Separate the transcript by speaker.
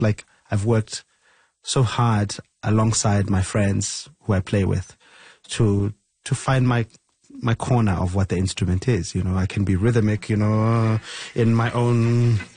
Speaker 1: like I've worked so hard alongside my friends who I play with to find my corner of what the instrument is. I can be rhythmic, in my own